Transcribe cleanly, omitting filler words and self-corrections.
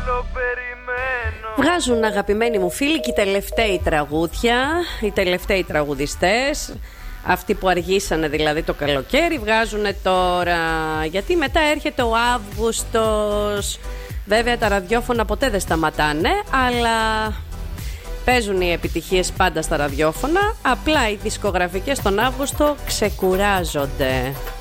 Βγάζουν, αγαπημένοι μου φίλοι, και οι τελευταίοι τραγούδια, οι τελευταίοι τραγουδιστές, αυτοί που αργήσανε δηλαδή το καλοκαίρι, βγάζουν τώρα, γιατί μετά έρχεται ο Αύγουστος. Βέβαια τα ραδιόφωνα ποτέ δεν σταματάνε, αλλά παίζουν οι επιτυχίες πάντα στα ραδιόφωνα. Απλά οι δισκογραφικές τον Αύγουστο ξεκουράζονται.